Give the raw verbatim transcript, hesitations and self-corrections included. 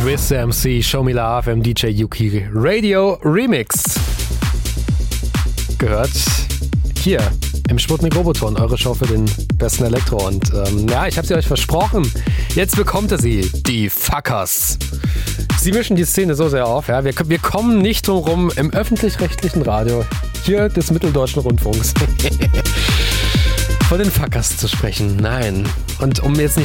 Swiss M C, Show Me Love im D J Yuki Radio Remix. Gehört hier im Sputnik Roboton, eure Show für den besten Elektro. Und ähm, ja, ich habe sie euch versprochen. Jetzt bekommt ihr sie, die Fuckers. Sie mischen die Szene so sehr auf, ja. Wir, wir kommen nicht drum rum, im öffentlich-rechtlichen Radio, hier des Mitteldeutschen Rundfunks, von den Fuckers zu sprechen. Nein. Und um jetzt nicht